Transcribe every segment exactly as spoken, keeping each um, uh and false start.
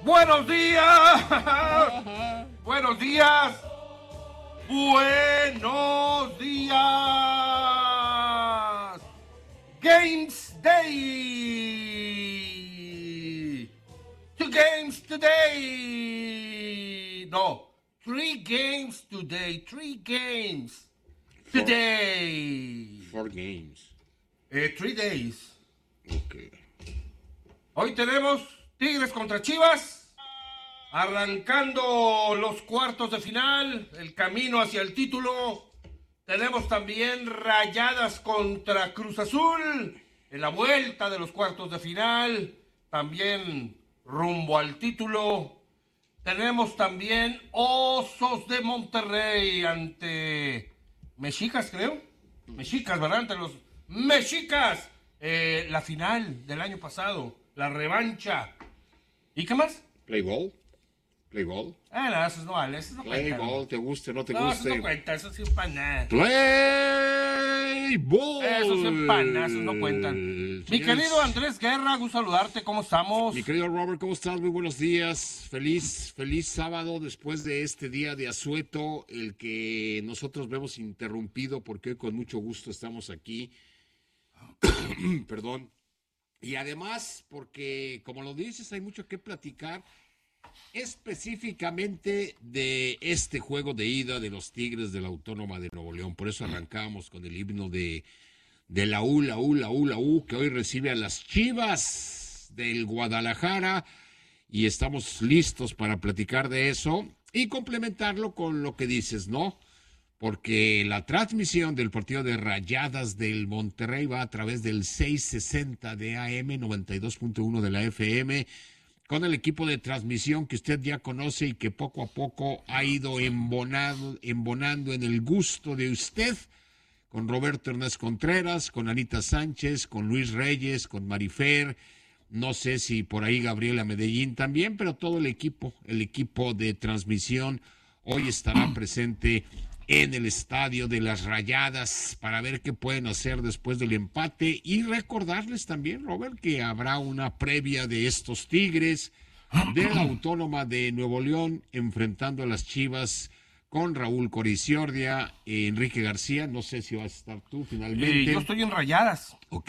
Buenos días. Buenos días. Buenos días. Games Day. Two games today. No, three games today. Three games today. Four games. Eh, three days. Okay. Hoy tenemos Tigres contra Chivas, arrancando los cuartos de final, el camino hacia el título. Tenemos también Rayadas contra Cruz Azul, en la vuelta de los cuartos de final, también rumbo al título. Tenemos también Osos de Monterrey ante Mexicas, creo. Mexicas, ¿verdad? Ante los Mexicas. Eh, la final del año pasado, la revancha. ¿Y qué más? Play ball. Play ball. Ah, no, eso no vale, eso no Play cuenta. ball, te guste, no te No, guste. eso no cuenta, eso sí es para nada. Play ball. Eso sí es para nada, eso no cuentan. Mi Yes. querido Andrés Guerra, gusto saludarte, ¿cómo estamos? Mi querido Robert, ¿cómo estás? Muy buenos días. Feliz, feliz sábado después de este día de asueto, el que nosotros vemos interrumpido porque hoy con mucho gusto estamos aquí. Perdón. Y además, porque como lo dices, hay mucho que platicar específicamente de este juego de ida de los Tigres de la Autónoma de Nuevo León. Por eso arrancamos con el himno de, de la U, la U, la U, la U, que hoy recibe a las Chivas del Guadalajara. Y estamos listos para platicar de eso y complementarlo con lo que dices, ¿no? Porque la transmisión del partido de Rayadas del Monterrey va a través del seiscientos sesenta de A M, noventa y dos punto uno de la F M, con el equipo de transmisión que usted ya conoce y que poco a poco ha ido embonado, embonando en el gusto de usted, con Roberto Ernest Contreras, con Anita Sánchez, con Luis Reyes, con Marifer, no sé si por ahí Gabriela Medellín también, pero todo el equipo, el equipo de transmisión hoy estará presente en el estadio de las Rayadas para ver qué pueden hacer después del empate y recordarles también, Robert, que habrá una previa de estos Tigres de la Autónoma de Nuevo León enfrentando a las Chivas con Raúl Coriciordia, Enrique García, no sé si vas a estar tú finalmente. Eh, yo estoy en Rayadas. Ok,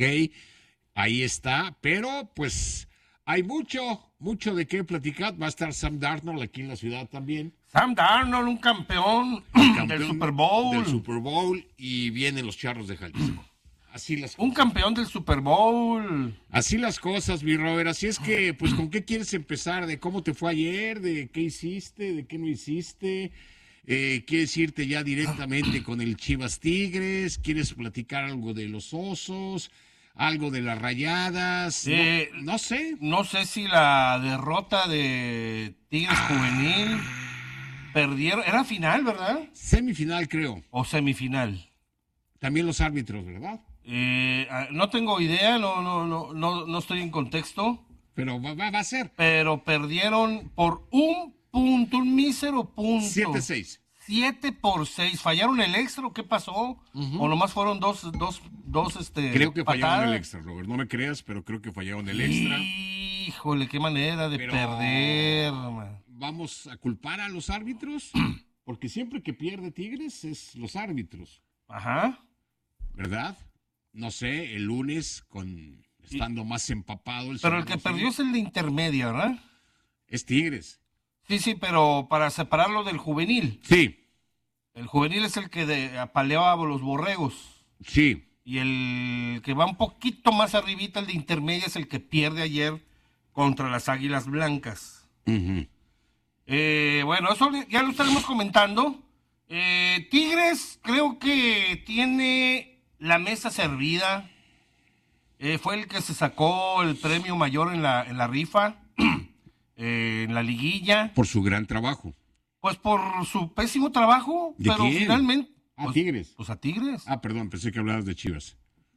ahí está, pero pues hay mucho, mucho de qué platicar. Va a estar Sam Darnold aquí en la ciudad también. Sam Darnold, un campeón, Campeón del Super Bowl. Del Super Bowl y vienen los Charros de Jalisco. Así las Un cosas. campeón del Super Bowl. Así las cosas, mi Robert. Así es que, pues, ¿con qué quieres empezar? ¿De cómo te fue ayer? ¿De qué hiciste? ¿De qué no hiciste? Eh, ¿Quieres irte ya directamente con el Chivas Tigres? ¿Quieres platicar algo de los Osos? ¿Algo de las Rayadas? Eh, no, no sé. No sé si la derrota de Tigres Juvenil perdieron. Era final, ¿verdad? Semifinal, creo. O semifinal. También los árbitros, ¿verdad? Eh, no tengo idea, no, no, no, no, no estoy en contexto. Pero va, va, va a ser. Pero perdieron por un punto, un mísero punto. siete seis. Siete por seis. ¿Fallaron el extra o qué pasó? Uh-huh. ¿O nomás fueron dos, dos, dos, este, creo que patadas? fallaron el extra, Robert. No me creas, pero creo que fallaron el extra. Híjole, qué manera de pero perder, man. ¿Vamos a culpar a los árbitros? Porque siempre que pierde Tigres es los árbitros. Ajá. ¿Verdad? No sé, el lunes con estando y, más empapado. El pero el que Rossi, perdió es el de intermedia, ¿verdad? Es Tigres. Sí, sí, pero para separarlo del juvenil. Sí. El juvenil es el que de, apaleaba a los borregos. Sí. Y el que va un poquito más arribita, el de intermedia, es el que pierde ayer contra las Águilas Blancas. Uh-huh. Eh, bueno, eso ya lo estaremos comentando. Eh, Tigres creo que tiene la mesa servida. Eh, fue el que se sacó el premio mayor en la, en la rifa, eh, en la liguilla. Por su gran trabajo. Pues por su pésimo trabajo, ¿De pero quién? finalmente... A pues, Tigres. Pues a Tigres. Ah, perdón, pensé que hablabas de Chivas.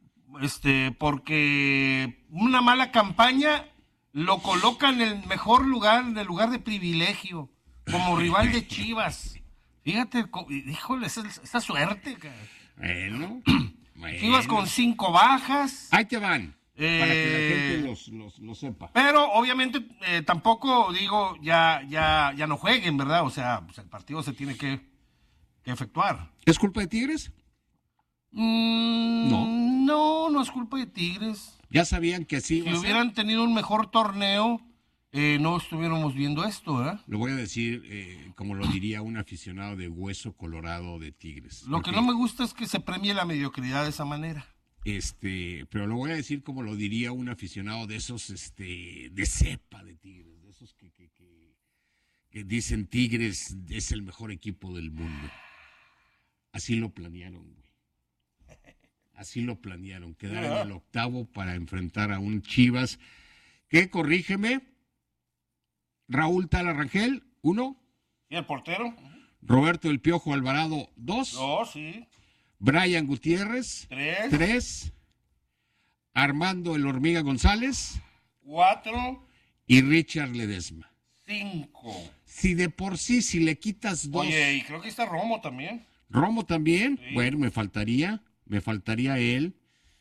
Este, porque una mala campaña lo coloca en el mejor lugar, en el lugar de privilegio, como rival de Chivas. Fíjate, híjole, esa, esa suerte, cara. Bueno, bueno. Chivas con cinco bajas. Ahí te van. Eh, Para que la gente los, los, lo sepa. Pero obviamente eh, tampoco digo ya, ya, ya no jueguen, ¿verdad? O sea, pues el partido se tiene que, que efectuar. ¿Es culpa de Tigres? Mm, No. No, no es culpa de Tigres. Ya sabían que así iba Si a ser. hubieran tenido un mejor torneo, eh, no estuviéramos viendo esto, ¿verdad? Lo voy a decir eh, como lo diría un aficionado de hueso colorado de Tigres. Lo Porque, que no me gusta es que se premie la mediocridad de esa manera. Este, pero lo voy a decir como lo diría un aficionado de esos, este, de cepa de Tigres, de esos que, que, que, que dicen Tigres es el mejor equipo del mundo. Así lo planearon, güey. Así lo planearon, quedar en el octavo para enfrentar a un Chivas que, corrígeme, Raúl Tala Rangel, uno. ¿Y el portero? Roberto El Piojo Alvarado, dos. Dos, sí. Brian Gutiérrez, Tres. tres. Armando El Hormiga González Cuatro. y Richard Ledesma. Cinco. Si de por sí, si le quitas dos. Oye, y creo que está Romo también. Romo también, Sí. bueno, me faltaría, me faltaría él.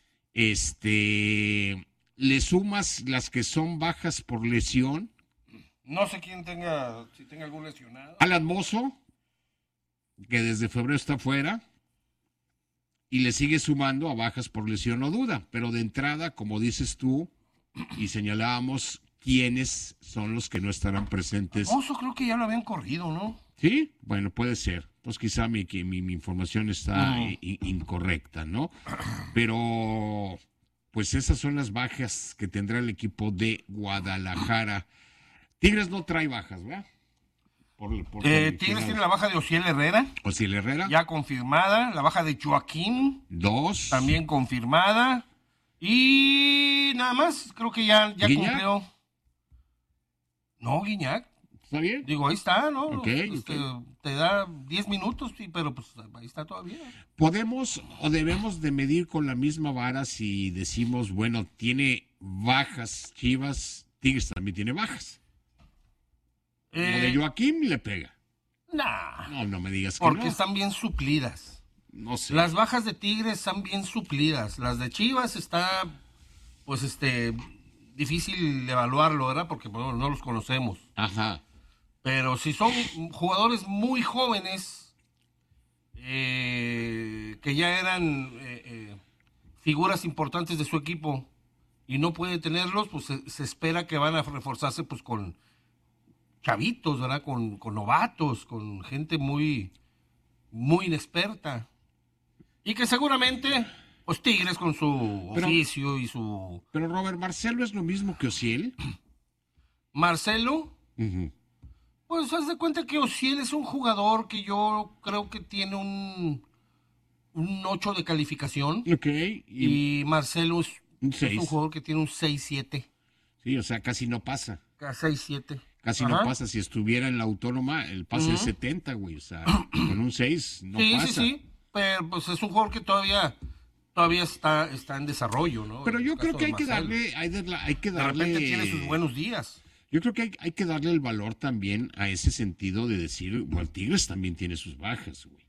Este, le sumas las que son bajas por lesión. No sé quién tenga, si tenga algún lesionado. Alan Mozo, que desde febrero está fuera. Y le sigue sumando a bajas por lesión o duda. Pero de entrada, como dices tú, y señalábamos quiénes son los que no estarán presentes. Oso creo que ya lo habían corrido, ¿no? ¿Sí? Bueno, puede ser. Entonces quizá mi, que mi, mi información está Ujú. i- i- incorrecta, ¿no? Pero, pues esas son las bajas que tendrá el equipo de Guadalajara. Tigres no trae bajas, ¿verdad? Por, por Eh, Tigres tiene la baja de Ociel Herrera, Osiel Herrera, ya confirmada. La baja de Joaquín, dos. también confirmada. Y nada más, creo que ya, ya ¿Guiñac? cumplió. No, Guiñac. ¿Está bien? Digo, ahí está, ¿no? Ok, Este, ok. Te da diez minutos, sí, pero pues ahí está todavía. ¿Podemos o debemos de medir con la misma vara si decimos, bueno, tiene bajas Chivas, Tigres también tiene bajas? Lo de Eh, Joaquín le pega. nah, No, no me digas que porque no. están bien suplidas. No sé. Las bajas de Tigres están bien suplidas. Las de Chivas está, pues, este, difícil evaluarlo, ¿verdad? Porque bueno, no los conocemos. Ajá. Pero si son jugadores muy jóvenes, eh, que ya eran eh, eh, figuras importantes de su equipo y no puede tenerlos, pues se, se espera que van a reforzarse pues con chavitos, ¿verdad? Con, con novatos, con gente muy, muy inexperta. Y que seguramente, pues Tigres con su Pero- oficio y su... Pero Robert, Marcelo es lo mismo que Osiel. Marcelo, Ujú. pues haz de cuenta que Ociel es un jugador que yo creo que tiene un, un ocho de calificación. Ok. Y, Y Marcelo es, Un es seis. un jugador que tiene un seis siete. sí, o sea, casi no pasa. seis siete. Casi no pasa. Si estuviera en la autónoma, el pase es setenta, güey. O sea, con un seis no Sí, pasa. sí, sí. Pero pues es un jugador que todavía, todavía está, está en desarrollo, ¿no? Pero En yo el creo caso que de hay que Marcelo. darle, hay, de- hay que De darle. repente tiene sus buenos días. Yo creo que hay, hay que darle el valor también a ese sentido de decir, bueno, Tigres también tiene sus bajas, güey.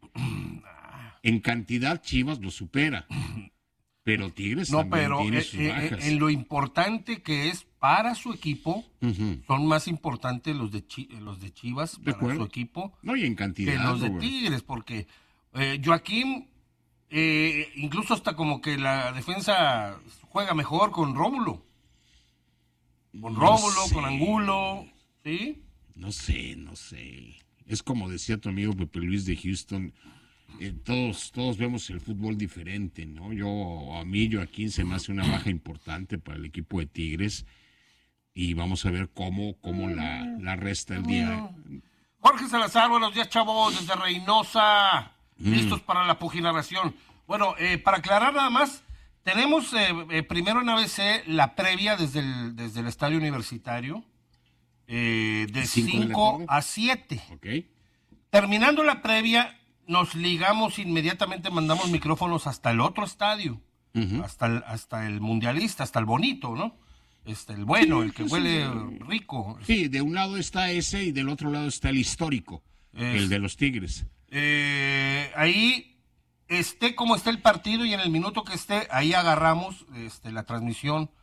En cantidad Chivas lo supera, pero Tigres No, también pero tiene eh, sus eh, bajas. en lo importante que es para su equipo, Ujú. son más importantes los de, Chi- los de Chivas De para acuerdo. su equipo No, y en que cantidad, los de Robert. Tigres, porque eh, Joaquín, eh, incluso hasta como que la defensa juega mejor con Rómulo. Con No Rómulo, sé. con Angulo, ¿sí? No sé, no sé. Es como decía tu amigo Pepe Luis de Houston, eh, todos, todos vemos el fútbol diferente, ¿no? Yo, a mí, Joaquín se me hace una baja importante para el equipo de Tigres y vamos a ver cómo, cómo la, la resta el día. Jorge Salazar, buenos días, chavos, desde Reynosa, Mm. listos para la pugilación. Bueno, eh, para aclarar nada más, tenemos eh, eh, primero en A B C la previa desde el, desde el estadio universitario, eh, de Cinco de la cinco tarde. a siete. ¿Ok? Terminando la previa, nos ligamos inmediatamente, mandamos micrófonos hasta el otro estadio, Ujú. hasta, el, hasta el mundialista, hasta el bonito, ¿no? Este, el bueno, Sí, el que pues, huele sí. rico. Sí, de un lado está ese y del otro lado está el histórico, Es- el de los Tigres. Eh, ahí esté como esté el partido y en el minuto que esté, ahí agarramos este, la transmisión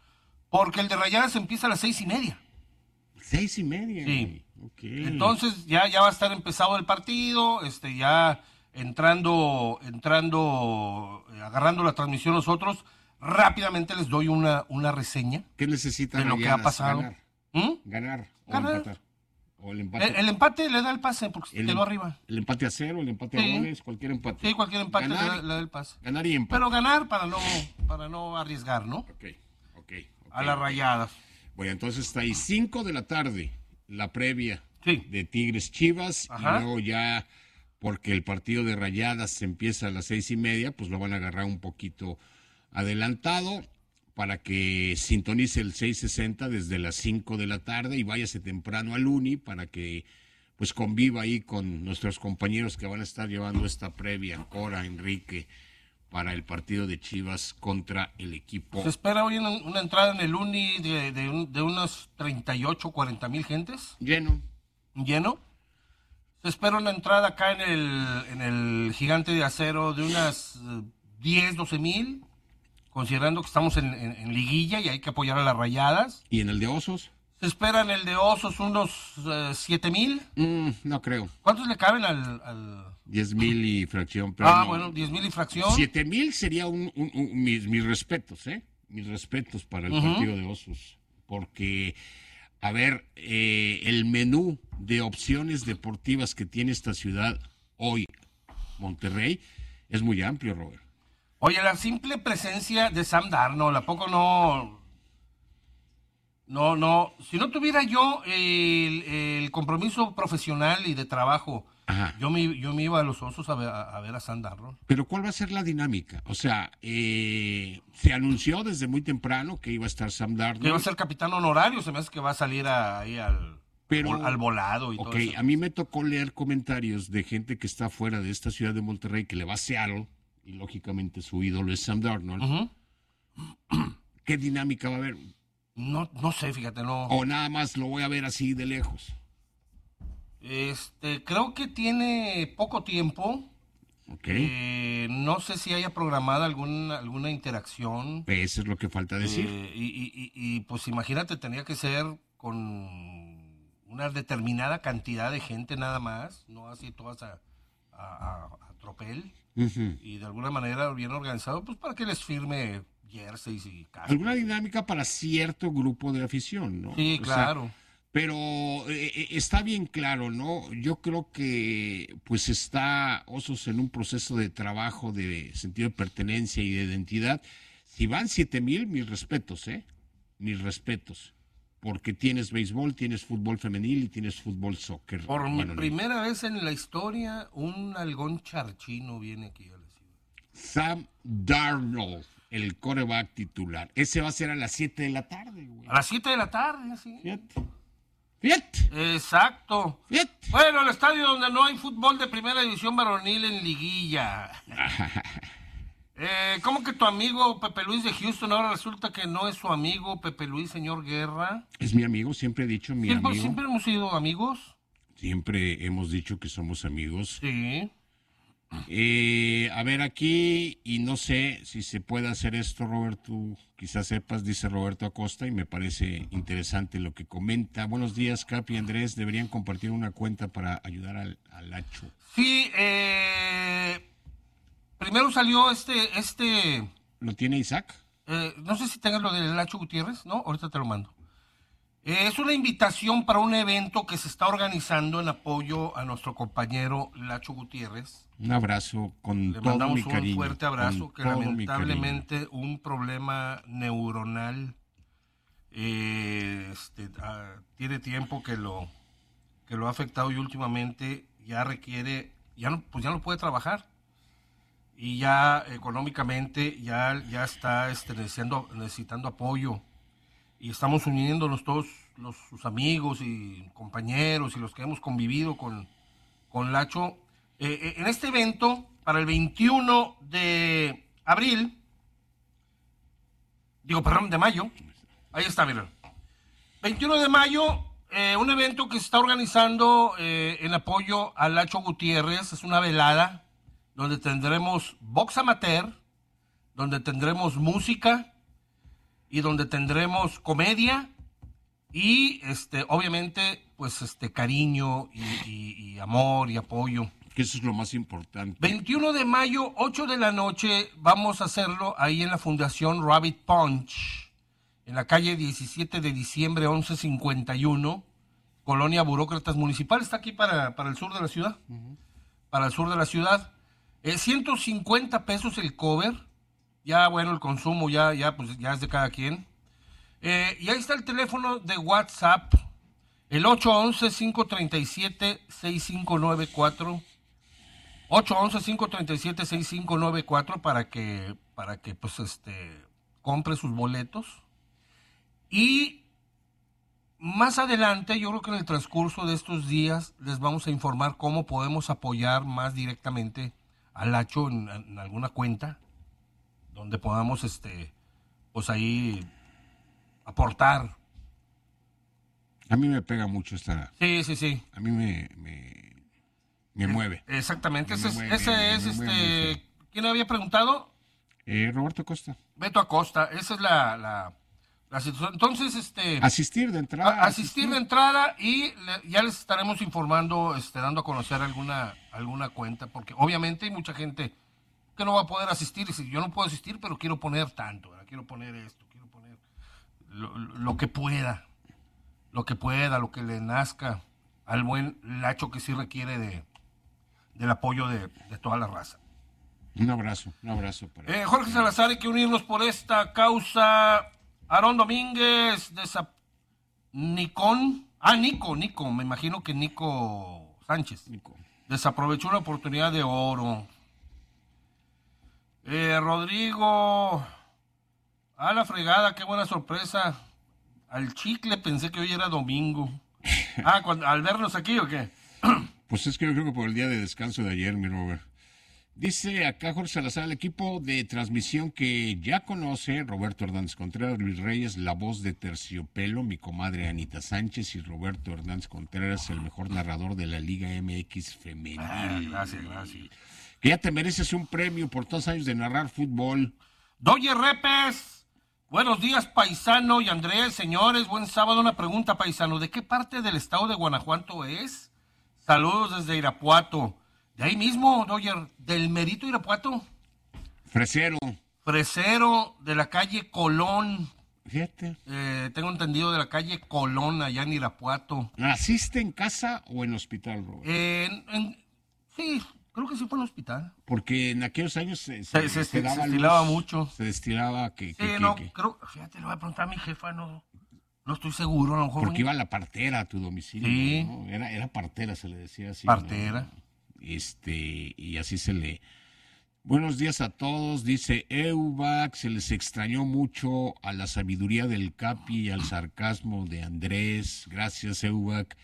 Porque el de Rayadas empieza a las seis y media. Seis y media. Sí. Okay. Entonces ya, ya va a estar empezado el partido, este, ya entrando, entrando, eh, agarrando la transmisión nosotros, rápidamente les doy una, una reseña. ¿Qué necesita de lo Rayadas? que ha pasado? Ganar. ¿Mm? Ganar o Ganar. empatar. O el empate. El, el empate le da el pase porque el, quedó arriba. El empate a cero, el empate Sí. a goles, cualquier empate. Sí, cualquier empate ganar, le, da, le da el pase. Ganar y empate. Pero ganar para no, para no arriesgar, ¿no? Okay, okay, ok. A las Rayadas. Bueno, entonces está ahí cinco de la tarde, la previa Sí. de Tigres Chivas. Ajá. Y luego ya, porque el partido de Rayadas empieza a las seis y media, pues lo van a agarrar un poquito adelantado para que sintonice el seiscientos sesenta desde las cinco de la tarde y váyase temprano al Uni para que pues conviva ahí con nuestros compañeros que van a estar llevando esta previa, Cora, Enrique, para el partido de Chivas contra el equipo. Se espera hoy una, una entrada en el Uni de, de, un, de unos treinta y ocho, cuarenta mil gentes. Lleno. Lleno. Se espera una entrada acá en el, en el Gigante de Acero de unas eh, diez, doce mil, considerando que estamos en, en, en liguilla y hay que apoyar a las Rayadas. ¿Y en el de Osos? Se espera en el de Osos unos eh, siete mil. Mm, no creo. ¿Cuántos le caben al...? al... diez mil y fracción. Pero ah, no. bueno, diez mil y fracción. siete mil sería un, un, un- mis, mis respetos, ¿eh? Mis respetos para el Ujú. partido de Osos. Porque, a ver, eh, el menú de opciones deportivas que tiene esta ciudad hoy, Monterrey, es muy amplio, Robert. Oye, la simple presencia de Sam Darnold, ¿a poco no...? No, no. Si no tuviera yo el, el compromiso profesional y de trabajo, Ajá. yo me, yo me iba a los Osos a ver a, a ver a Sam Darnold. Pero ¿cuál va a ser la dinámica? O sea, eh, se anunció desde muy temprano que iba a estar Sam Darnold. Que va a ser capitán honorario, se me hace que va a salir a- ahí al, Pero- vol- al volado y Ok, todo eso. a mí me tocó leer comentarios de gente que está fuera de esta ciudad de Monterrey, que le va a Seattle, y lógicamente su ídolo es Sam Darnold. Ujú. ¿Qué dinámica va a haber? No, no sé, fíjate, no. O nada más lo voy a ver así de lejos. Este, creo que tiene poco tiempo. Ok. Eh, no sé si haya programada alguna, alguna interacción. Eso es lo que falta decir. Eh, y, y- y- y, pues imagínate, tenía que ser con una determinada cantidad de gente nada más, no así todas a, a, a- a tropel, Ujú. y de alguna manera bien organizado, pues para que les firme jerseys y cascos. Alguna dinámica para cierto grupo de afición, ¿no? Sí, O sea, claro. pero eh, eh, está bien claro, ¿no? Yo creo que pues está Osos en un proceso de trabajo, de sentido de pertenencia y de identidad. Si van siete mil, mis respetos, ¿eh? Mis respetos. Porque tienes béisbol, tienes fútbol femenil y tienes fútbol soccer. Por mi varonil. primera vez en la historia, un algón charchino viene aquí a la ciudad. Sam Darnold, el quarterback titular. Ese va a ser a las siete de la tarde, güey. A las siete de la tarde, sí. Fíjate. Fíjate. Exacto. Fíjate. Bueno, el estadio donde no hay fútbol de primera división varonil en liguilla. Eh, ¿Cómo que tu amigo Pepe Luis de Houston ahora resulta que no es su amigo Pepe Luis, señor Guerra? Es mi amigo, siempre he dicho mi ¿Siempre, amigo. siempre hemos sido amigos? Siempre hemos dicho que somos amigos. Sí. Eh, a ver aquí, y no sé si se puede hacer esto, Roberto, tú quizás sepas, dice Roberto Acosta, y me parece interesante lo que comenta. Buenos días, Capi y Andrés, deberían compartir una cuenta para ayudar al, al Lacho. Sí, eh, primero salió este, este, ¿Lo tiene Isaac? eh, no sé si tengas lo del Lacho Gutiérrez, ¿no? Ahorita te lo mando. Eh, es una invitación para un evento que se está organizando en apoyo a nuestro compañero Lacho Gutiérrez. Un abrazo con Le todo mandamos mi un cariño. fuerte abrazo, con que todo mi lamentablemente un problema neuronal eh, este, ah, tiene tiempo que lo que lo ha afectado y últimamente ya requiere, ya no, pues ya no puede trabajar y ya económicamente ya, ya está este, necesitando, necesitando apoyo y estamos uniéndonos todos los, sus amigos y compañeros y los que hemos convivido con, con Lacho. Eh, eh, en este evento, para el veintiuno de abril, digo, perdón, de mayo, ahí está, miren. veintiuno de mayo, eh, un evento que se está organizando eh, en apoyo a Lacho Gutiérrez, es una velada donde tendremos box amateur, donde tendremos música, y donde tendremos comedia y, este, obviamente, pues, este, cariño y, y, y amor y apoyo. Que eso es lo más importante. veintiuno de mayo, ocho de la noche, vamos a hacerlo ahí en la Fundación Rabbit Punch, en la calle diecisiete de diciembre, once cincuenta y uno, Colonia Burócratas Municipal, está aquí para, para el sur de la ciudad, uh-huh. para el sur de la ciudad. Eh, ciento cincuenta pesos el cover, ya bueno, el consumo ya, ya, pues, ya es de cada quien. Eh, y ahí está el teléfono de WhatsApp, el ocho once, cinco treinta y siete, sesenta y cinco noventa y cuatro, ocho once, cinco treinta y siete, sesenta y cinco noventa y cuatro para que, para que pues este compre sus boletos. Y más adelante, yo creo que en el transcurso de estos días les vamos a informar cómo podemos apoyar más directamente al Lacho en, en alguna cuenta donde podamos, este, pues ahí aportar. A mí me pega mucho esta. Sí, sí, sí. A mí me, me, me eh, mueve. Exactamente. Me ese mueve, es, ese me, es me este. ¿Quién le había preguntado? Eh, Roberto Acosta. Beto Acosta. Esa es la, la, la situación. Entonces, este. Asistir de entrada. A, asistir, asistir de entrada y le, ya les estaremos informando, este, dando a conocer alguna, alguna cuenta, porque obviamente hay mucha gente que no va a poder asistir. Y si yo no puedo asistir, pero quiero poner tanto, ¿verdad? Quiero poner esto, quiero poner lo, lo que pueda, lo que pueda, lo que le nazca al buen Lacho, que sí requiere de del apoyo de, de toda la raza. Un abrazo, un abrazo. Para eh, Jorge Salazar, hay que unirnos por esta causa. Aarón Domínguez de Zap... Nicón, ah, Nico, Nico, me imagino que Nico Sánchez. Nico. Desaprovechó una oportunidad de oro. Eh, Rodrigo, a la fregada, qué buena sorpresa. Al chicle pensé que hoy era domingo. Ah, cuando, ¿al vernos aquí o qué? Pues es que yo creo que por el día de descanso de ayer, mi Robert. Dice acá Jorge Salazar, el equipo de transmisión que ya conoce, Roberto Hernández Contreras, Luis Reyes, la voz de Terciopelo, mi comadre Anita Sánchez y Roberto Hernández Contreras, el mejor narrador de la Liga M X femenil. Ah, gracias, gracias. Que ya te mereces un premio por todos años de narrar fútbol. Doye Repes, buenos días, paisano y Andrés, señores, buen sábado. Una pregunta, paisano, ¿de qué parte del estado de Guanajuato es? Saludos desde Irapuato. De ahí mismo, Doyer, del Merito Irapuato. Fresero. Fresero, de la calle Colón. Fíjate. Eh, tengo entendido de la calle Colón, allá en Irapuato. ¿Naciste en casa o en hospital, Robert? Eh, en, en, sí, creo que sí fue en hospital. Porque en aquellos años se, se, se, se, se destilaba luz, mucho. Se destilaba que... Sí, que, no, que, creo, fíjate, le voy a preguntar a mi jefa, no... No estoy seguro, a lo mejor. Porque iba la partera a tu domicilio. Sí. ¿No? Era, era partera, se le decía así. Partera. ¿No? Este, y así se le... Buenos días a todos, dice Eubac, se les extrañó mucho a la sabiduría del Capi y al sarcasmo de Andrés. Gracias, Eubac.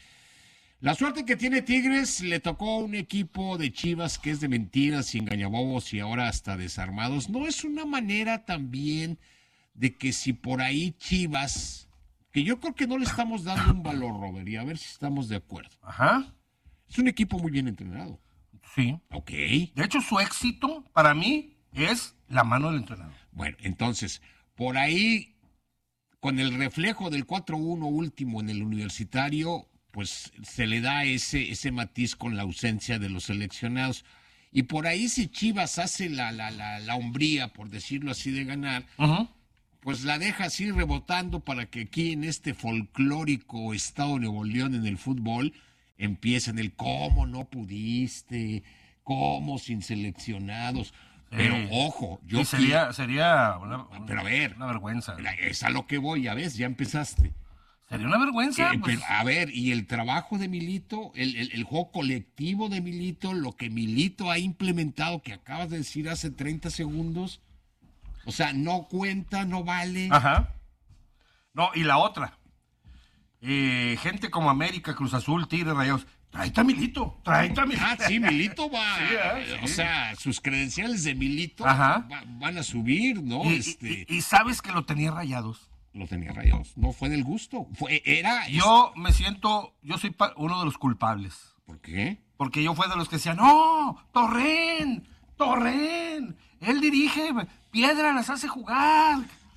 La suerte que tiene Tigres, le tocó a un equipo de Chivas que es de mentiras y engañabobos y ahora hasta desarmados. No es una manera también de que si por ahí Chivas... que yo creo que no le estamos dando un valor, Robert, y a ver si estamos de acuerdo. Ajá. Es un equipo muy bien entrenado. Sí. Ok. De hecho, su éxito, para mí, es la mano del entrenador. Bueno, entonces, por ahí, con el reflejo del cuatro uno último en el Universitario, pues se le da ese, ese matiz con la ausencia de los seleccionados. Y por ahí, si Chivas hace la, la, la, la hombría, por decirlo así, de ganar... Ajá. pues la deja así rebotando para que aquí en este folclórico estado de Nuevo León en el fútbol empiecen el cómo no pudiste, cómo sin seleccionados. Pero eh, ojo, yo sí, sería, quiero... sería una, una, pero a ver, una vergüenza. Es a lo que voy, ya ves, ya empezaste. Sería una vergüenza. Eh, pues... pero, a ver, y el trabajo de Milito, el, el, el juego colectivo de Milito, lo que Milito ha implementado, que acabas de decir hace treinta segundos... O sea, no cuenta, no vale. Ajá. No, y la otra. Eh, gente como América, Cruz Azul, Tigres, Rayados. Tráete a Milito, tráete a Milito. Ah, sí, Milito va. Sí, ¿eh? O sí. sea, sus credenciales de Milito va, van a subir, ¿no? Y, este... y, y sabes que lo tenía Rayados. Lo tenía Rayados. No fue del gusto. Fue, era. Yo me siento, yo soy uno de los culpables. ¿Por qué? Porque yo fui de los que decían, no, Torren, Torren. Él dirige, Piedra las hace jugar.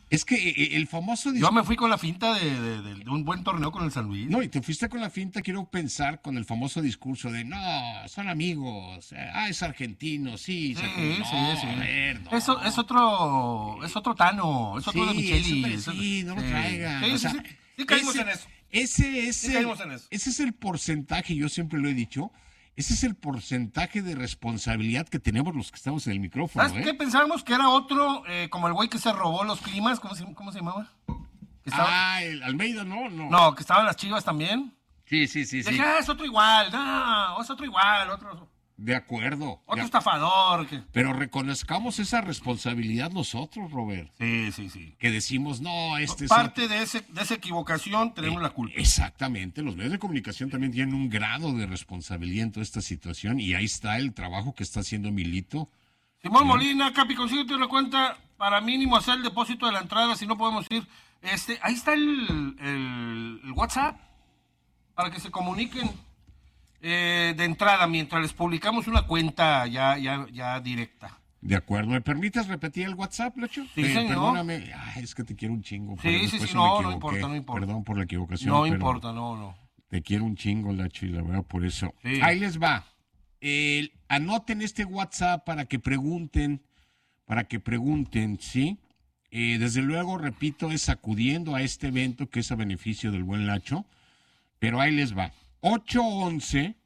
Es que eh, el famoso... Yo me fui con la finta de, de, de, de un buen torneo con el San Luis. No, y te fuiste con la finta, quiero pensar, con el famoso discurso de, no, son amigos, ah, es argentino, sí. Sí, se... no, sí, sí. A ver, no. Eso, es otro, es otro Tano, es otro sí, de Micheli. Eso, sí, no lo sí. traigan. Sí, o sea, sí, sí, sí caímos ese, en eso. Ese es, sí el, caímos en eso. ese es el porcentaje, yo siempre lo he dicho, ese es el porcentaje de responsabilidad que tenemos los que estamos en el micrófono. ¿Sabes ¿eh? qué? Pensábamos que era otro, eh, como el güey que se robó los climas, ¿cómo se, cómo se llamaba? Que estaba... Ah, el Almeida, no, no. No, que estaban las Chivas también. Sí, sí, sí. Dije, sí. ah, es otro igual, no, es otro igual, otro... De acuerdo. Otro de... estafador. Que... Pero reconozcamos esa responsabilidad nosotros, Robert. Sí, sí, sí. Que decimos, no, este Parte es... de, ese, de esa equivocación tenemos eh, la culpa. Exactamente. Los medios de comunicación también tienen un grado de responsabilidad en toda esta situación y ahí está el trabajo que está haciendo Milito. Simón ¿sí? Molina, Capi, consíguete una cuenta para mínimo hacer el depósito de la entrada, si no podemos ir. Este, ahí está el, el, el WhatsApp para que se comuniquen. Eh, de entrada, mientras les publicamos una cuenta ya, ya, ya directa. De acuerdo. ¿Me permites repetir el WhatsApp, Lecho? Sí, eh, señor. Perdóname. Ay, es que te quiero un chingo. Sí, sí, sí, no, no importa, no importa. Perdón por la equivocación. No importa, no, no. Te quiero un chingo, Lacho, y la verdad por eso. Sí. Ahí les va. Eh, anoten este WhatsApp para que pregunten, para que pregunten, ¿sí? Eh, desde luego, repito, es acudiendo a este evento que es a beneficio del buen Lacho, pero ahí les va. ocho once,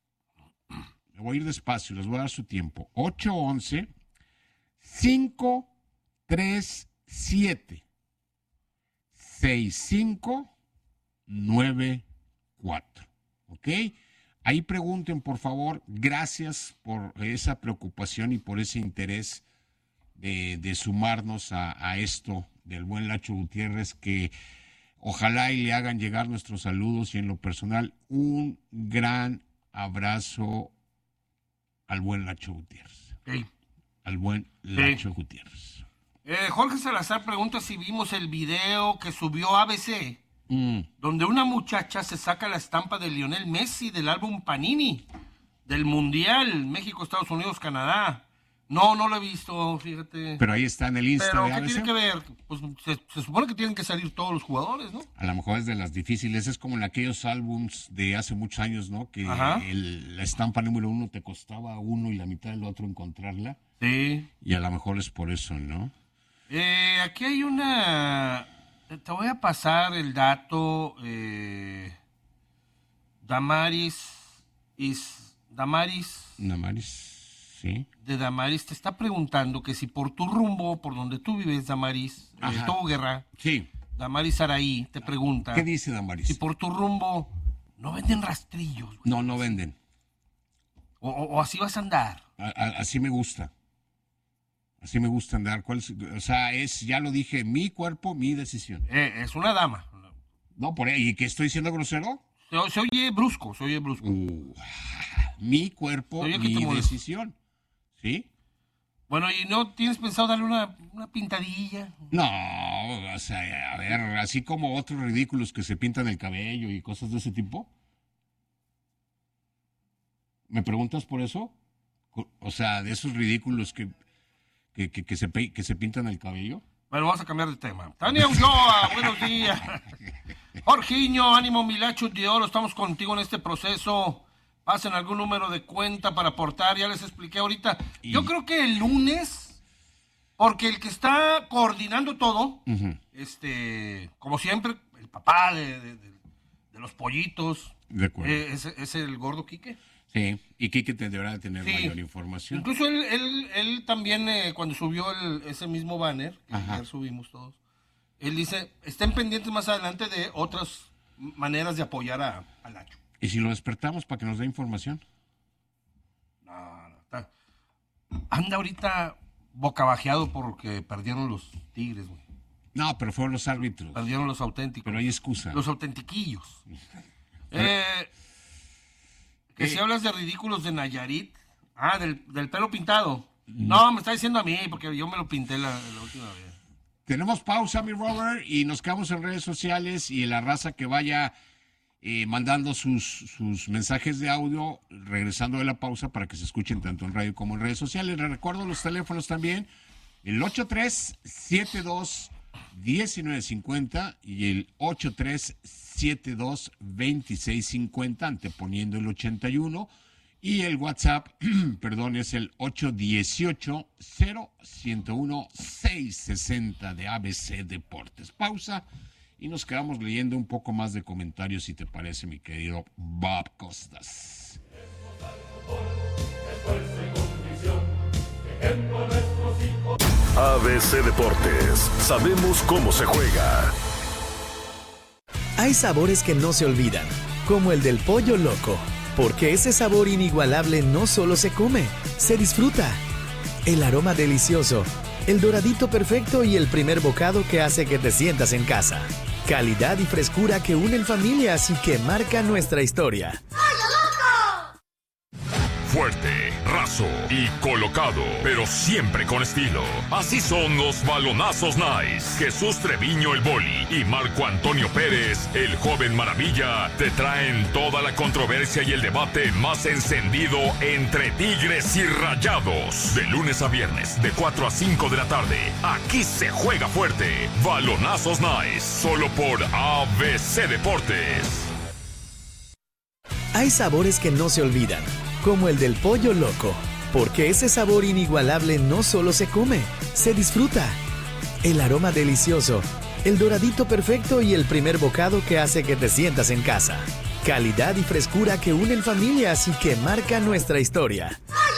me voy a ir despacio, les voy a dar su tiempo. ocho once, cinco tres siete, seis cinco nueve cuatro. ¿Ok? Ahí pregunten, por favor. Gracias por esa preocupación y por ese interés de, de sumarnos a, a esto del buen Lacho Gutiérrez, que ojalá y le hagan llegar nuestros saludos y en lo personal un gran abrazo al buen Lacho Gutiérrez. Sí. Al buen Lacho sí. Gutiérrez. Eh, Jorge Salazar pregunta si vimos el video que subió A B C, mm. donde una muchacha se saca la estampa de Lionel Messi del álbum Panini, del Mundial, México, Estados Unidos, Canadá. No, no lo he visto, fíjate. Pero ahí está en el Insta. ¿Pero de qué A B C? tiene que ver? Pues se, se supone que tienen que salir todos los jugadores, ¿no? A lo mejor es de las difíciles. Es como en aquellos álbums de hace muchos años, ¿no? Que el, la estampa número uno te costaba uno y la mitad del otro encontrarla. Sí. Y a lo mejor es por eso, ¿no? Eh, aquí hay una... Te voy a pasar el dato. Eh... Damaris is... Damaris... Damaris... Sí. De Damaris te está preguntando que si por tu rumbo, por donde tú vives, Damaris, eh, Togo Guerra, sí. Damaris Araí te pregunta. ¿Qué dice Damaris? Si por tu rumbo no venden rastrillos. Güey. No, no venden. O, o, o así vas a andar. A, a, así me gusta. Así me gusta andar. ¿Cuál es? O sea, es, ya lo dije, mi cuerpo, mi decisión. Eh, es una dama. No, por ahí. ¿Y qué estoy diciendo grosero? Se, se oye brusco, se oye brusco. Uh, mi cuerpo, mi decisión. ¿Sí? Bueno, ¿y no tienes pensado darle una, una pintadilla? No, o sea, a ver, así como otros ridículos que se pintan el cabello y cosas de ese tipo. ¿Me preguntas por eso? O sea, de esos ridículos que, que, que, que, se, que se pintan el cabello. Bueno, vamos a cambiar de tema. Tania Ulloa, buenos días. Jorginho, ánimo, Milacho de Oro, estamos contigo en este proceso. Pasen algún número de cuenta para aportar, ya les expliqué ahorita. Y... Yo creo que el lunes, porque el que está coordinando todo, uh-huh. este, como siempre, el papá de, de, de, de los pollitos, de acuerdo. Eh, es, es el gordo Quique. Sí, y Quique te deberá tener sí. mayor información. Incluso él, él, él también, eh, cuando subió el, ese mismo banner, que ayer subimos todos, él dice, estén pendientes más adelante de otras maneras de apoyar a, a Lacho. ¿Y si lo despertamos para que nos dé información? No, no, está. Anda ahorita bocabajeado porque perdieron los Tigres, güey. No, pero fueron los árbitros. Perdieron los auténticos. Pero hay excusa. Los autentiquillos. pero, eh, que eh, si hablas de ridículos de Nayarit. Ah, del, del pelo pintado. No. no, me está diciendo a mí porque yo me lo pinté la, la última vez. Tenemos pausa, mi Robert, y nos quedamos en redes sociales y la raza que vaya... Eh, mandando sus, sus mensajes de audio, regresando de la pausa para que se escuchen tanto en radio como en redes sociales. Les recuerdo los teléfonos también, el ocho tres siete dos diecinueve cincuenta y el ocho tres siete dos veintiséis cincuenta, anteponiendo el ochenta y uno. Y el WhatsApp, perdón, es el ocho dieciocho cero ciento uno seiscientos sesenta de A B C Deportes. Pausa y nos quedamos leyendo un poco más de comentarios, si te parece, mi querido Bob Costas. A B C Deportes, sabemos cómo se juega. Hay sabores que no se olvidan, como el del pollo loco, porque ese sabor inigualable no solo se come, se disfruta. El aroma delicioso, el doradito perfecto y el primer bocado que hace que te sientas en casa. Calidad y frescura que unen familias y que marcan nuestra historia. Fuerte, raso y colocado, pero siempre con estilo. Así son los balonazos Nice. Jesús Treviño el Boli y Marco Antonio Pérez, el joven maravilla, te traen toda la controversia y el debate más encendido entre Tigres y Rayados. De lunes a viernes, de cuatro a cinco de la tarde. Aquí se juega fuerte. Balonazos Nice, solo por A B C Deportes. Hay sabores que no se olvidan, como el del pollo loco, porque ese sabor inigualable no solo se come, se disfruta. El aroma delicioso, el doradito perfecto y el primer bocado que hace que te sientas en casa. Calidad y frescura que unen familias y que marcan nuestra historia.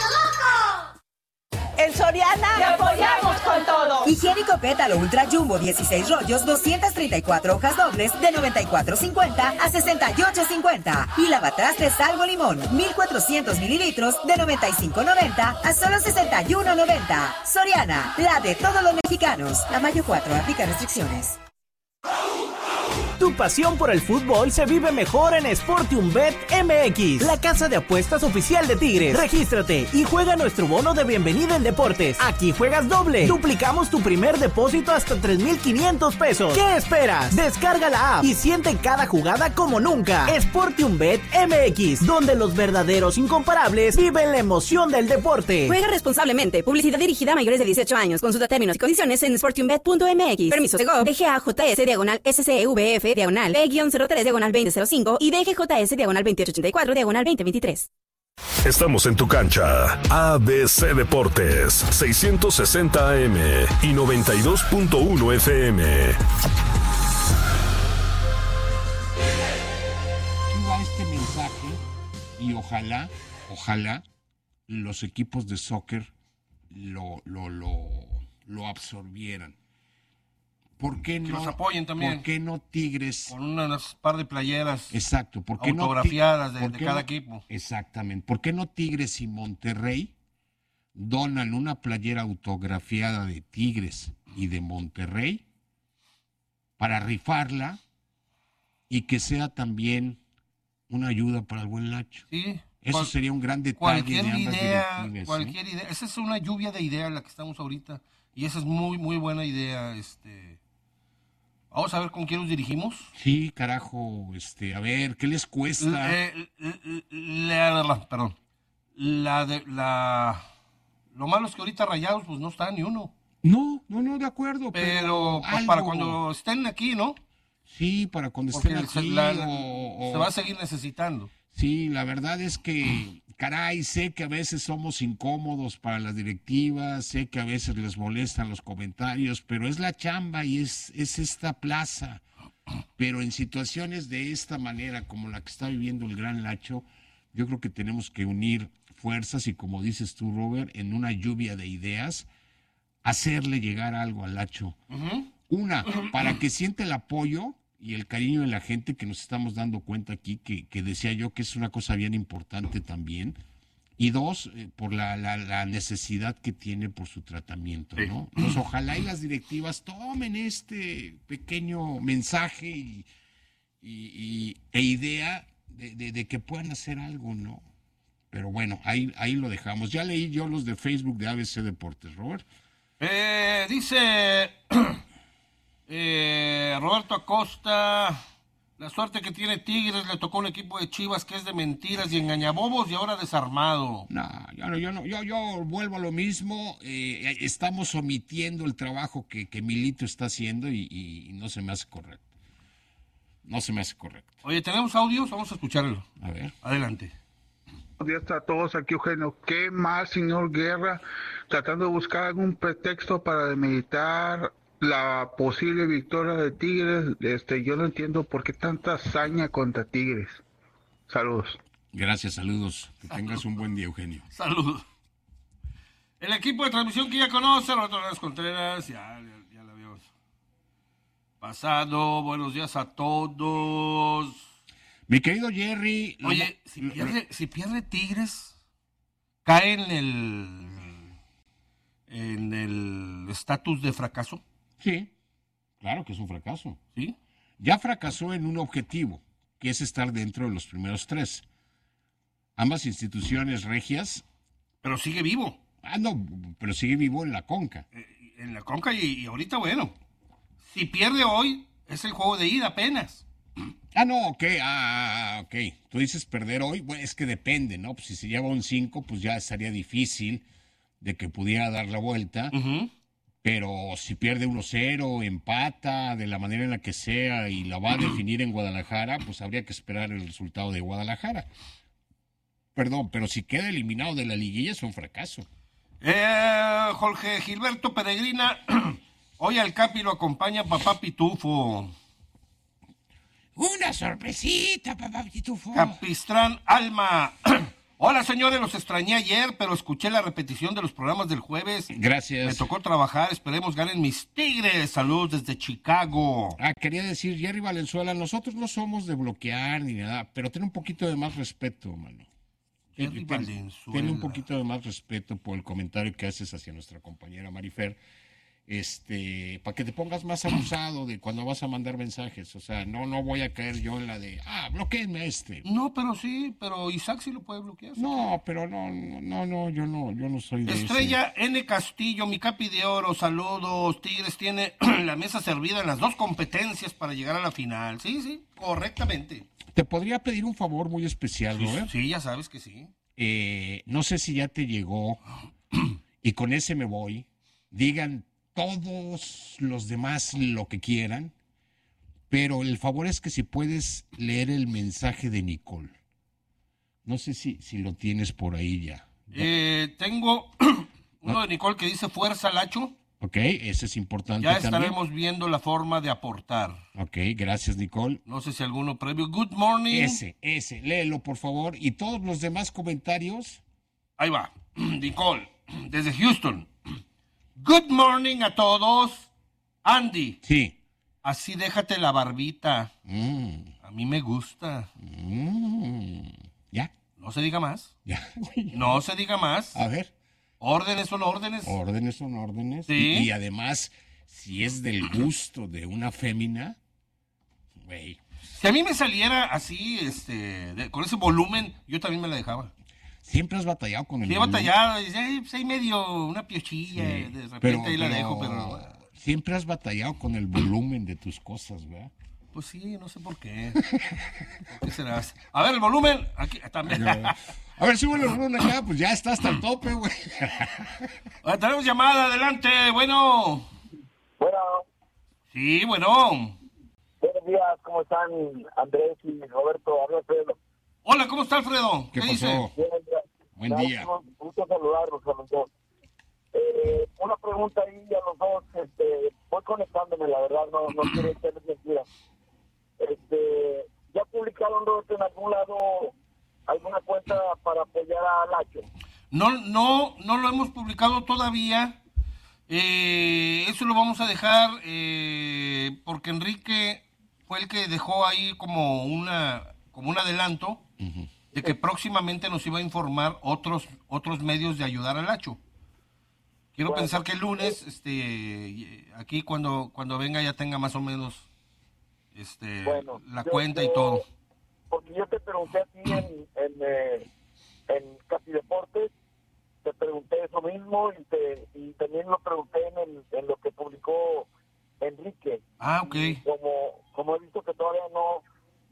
En Soriana te apoyamos con todo. Higiénico Pétalo Ultra Jumbo dieciséis rollos, doscientas treinta y cuatro hojas dobles de noventa y cuatro cincuenta a sesenta y ocho cincuenta. Y lavatrastes Salvo Limón, mil cuatrocientos mililitros de noventa y cinco noventa a solo sesenta y uno noventa. Soriana, la de todos los mexicanos. A mayo cuatro, aplica restricciones. Tu pasión por el fútbol se vive mejor en SportiumBet M X, la casa de apuestas oficial de Tigres. Regístrate y juega nuestro bono de bienvenida en deportes. Aquí juegas doble. Duplicamos tu primer depósito hasta tres mil quinientos pesos. ¿Qué esperas? Descarga la app y siente cada jugada como nunca. SportiumBet M X, donde los verdaderos incomparables viven la emoción del deporte. Juega responsablemente. Publicidad dirigida a mayores de dieciocho años. Consulta términos y condiciones en sportiumbet punto m x. Permiso Segov. D G A J S diagonal S C E V F diagonal P cero tres diagonal veinte cero cinco y D G J S diagonal veintiocho ochenta y cuatro diagonal veinte veintitrés. Estamos en tu cancha. A B C Deportes, seiscientos sesenta A M y noventa y dos punto uno F M. Aquí va este mensaje y ojalá, ojalá los equipos de soccer lo, lo, lo, lo absorbieran. ¿Por qué no? Que los apoyen también. ¿Por qué no Tigres? Con unas par de playeras. Exacto. ¿Por qué autografiadas no, de, de cada no, equipo. Exactamente. ¿Por qué no Tigres y Monterrey donan una playera autografiada de Tigres y de Monterrey para rifarla y que sea también una ayuda para el buen Lacho? Sí. Eso Cual, sería un gran detalle cualquier de ambas idea, directivas, cualquier ¿eh? idea. Esa es una lluvia de ideas la que estamos ahorita. Y esa es muy, muy buena idea. Este, vamos a ver con quién nos dirigimos. Sí, carajo, este, a ver, ¿qué les cuesta? Eh, la, la, perdón. La de, la, lo malo es que ahorita Rayados, pues no está ni uno. No, no, no, de acuerdo. Pero, pero pues, algo... para cuando estén aquí, ¿no? Sí, para cuando Porque estén aquí. se, la, la, o, o... se va a seguir necesitando. Sí, la verdad es que, caray, sé que a veces somos incómodos para las directivas, sé que a veces les molestan los comentarios, pero es la chamba y es, es esta plaza. Pero en situaciones de esta manera, como la que está viviendo el Gran Lacho, yo creo que tenemos que unir fuerzas y, como dices tú, Robert, en una lluvia de ideas, hacerle llegar algo al Lacho. Uh-huh. Una, para que siente el apoyo y el cariño de la gente, que nos estamos dando cuenta aquí, que, que decía yo que es una cosa bien importante también. Y dos, eh, por la, la, la necesidad que tiene por su tratamiento, ¿no? Pues ojalá y las directivas tomen este pequeño mensaje y, y, y, e idea de, de, de que puedan hacer algo, ¿no? Pero bueno, ahí, ahí lo dejamos. Ya leí yo los de Facebook de A B C Deportes, Robert. Eh, dice... Eh, Roberto Acosta, La suerte que tiene Tigres, le tocó un equipo de Chivas que es de mentiras y engañabobos y ahora desarmado. No, yo no, yo no, yo, yo vuelvo a lo mismo. Eh, estamos omitiendo el trabajo que, que Milito está haciendo y, y no se me hace correcto. No se me hace correcto. Oye, ¿tenemos audios? Vamos a escucharlo. A ver. Adelante. Buenos días a todos, aquí Eugenio. ¿Qué más, señor Guerra? Tratando de buscar algún pretexto para demeritar la posible victoria de Tigres. Este, yo no entiendo por qué tanta hazaña contra Tigres. Saludos. Gracias, saludos. Que saludos. Tengas un buen día, Eugenio. Saludos. El equipo de transmisión que ya conoce, Roberto Hernández Contreras, ya, ya, ya la vimos. Pasado, buenos días a todos. Mi querido Jerry. Oye, lo... si, pierde, si pierde Tigres, cae en el en el estatus de fracaso. Sí, claro que es un fracaso. ¿Sí? Ya fracasó en un objetivo, que es estar dentro de los primeros tres. Ambas instituciones regias. Pero sigue vivo. Ah, no, pero sigue vivo en la Conca. Eh, en la Conca y, y ahorita, bueno, si pierde hoy, es el juego de ida apenas. Ah, no, ok, ah, ok. Tú dices perder hoy, bueno, es que depende, ¿no? Pues si se lleva un cinco, pues ya estaría difícil de que pudiera dar la vuelta. Uh-huh. Pero si pierde uno cero, empata, de la manera en la que sea, y la va a definir en Guadalajara, pues habría que esperar el resultado de Guadalajara. Perdón, pero si queda eliminado de la liguilla es un fracaso. Eh, Jorge Gilberto Peregrina, hoy al Capi lo acompaña papá Pitufo. Una sorpresita, papá Pitufo. Capistrán Alma. Hola, señores, los extrañé ayer, pero escuché la repetición de los programas del jueves. Gracias. Me tocó trabajar, esperemos ganen mis Tigres. Saludos desde Chicago. Ah, quería decir, Jerry Valenzuela, nosotros no somos de bloquear ni nada, pero ten un poquito de más respeto, mano. Jerry ten, Valenzuela. Ten un poquito de más respeto por el comentario que haces hacia nuestra compañera Marifer. Este, para que te pongas más abusado de cuando vas a mandar mensajes. O sea, no, no voy a caer yo en la de, ah, bloqueenme a este. No, pero sí, pero Isaac sí lo puede bloquear. ¿Sí? No, pero no, no, no, yo no, yo no soy de Estrella ese. N. Castillo, mi Capi de Oro, saludos. Tigres tiene la mesa servida en las dos competencias para llegar a la final. Sí, sí, correctamente. Te podría pedir un favor muy especial, ¿no? Sí, sí, ya sabes que sí. Eh, no sé si ya te llegó, y con ese me voy. Digan todos los demás lo que quieran, pero el favor es que si puedes leer el mensaje de Nicole. No sé si, si lo tienes por ahí ya. Eh, tengo uno de Nicole que dice fuerza Lacho. Ok, ese es importante ya también. estaremos viendo la forma de aportar. Ok, gracias Nicole. No sé si alguno previo. Good morning. Ese, ese, léelo por favor. Y todos los demás comentarios. Ahí va. Nicole, desde Houston. Good morning a todos. Andy. Sí. Así déjate la barbita. Mm. A mí me gusta. Mm. ¿Ya? No se diga más. Ya. No se diga más. A ver. Órdenes son órdenes. Órdenes son órdenes. Sí. Y, y además, si es del gusto de una fémina, güey. Si a mí me saliera así, este, de, con ese volumen, yo también me la dejaba. Siempre has batallado con el sí, volumen. Sí, he batallado. Dice, ay, pues hay medio, una piochilla. Sí, de repente pero, ahí la pero dejo, pero... Siempre has batallado con el volumen de tus cosas, ¿verdad? Pues sí, no sé por qué. ¿Por qué será? A ver, el volumen. Aquí también. A ver, súbele el volumen acá, pues ya está hasta el tope, güey. Bueno, tenemos llamada, adelante. Bueno. Bueno. Sí, bueno. Buenos días, ¿cómo están Andrés y Roberto? Habla Alfredo. Hola, ¿cómo está Alfredo? ¿Qué, ¿Qué pasó? dice? Buen Gracias, día. Gusto saludarlos a los dos. Eh, una pregunta ahí a los dos. Este, voy conectándome, la verdad, no, no quiero tener mentira. Este, ¿ya publicaron, Roberto, en algún lado alguna cuenta para apoyar a Lacho? No, no, no lo hemos publicado todavía. Eh, eso lo vamos a dejar eh, porque Enrique fue el que dejó ahí como una como un adelanto uh-huh. de que próximamente nos iba a informar otros otros medios de ayudar al Lacho. Quiero bueno, pensar que el lunes, este, aquí cuando cuando venga ya tenga más o menos este bueno, la yo, cuenta yo, y todo. Porque yo te pregunté a ti en en, eh, en Casi Deportes, te pregunté eso mismo y te y también lo pregunté en, el, en lo que publicó Enrique. Ah, ok. Y como como he visto que todavía no